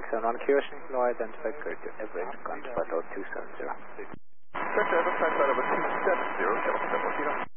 671 Kirsten, no identified character, average contact 270. Character, identified over 270,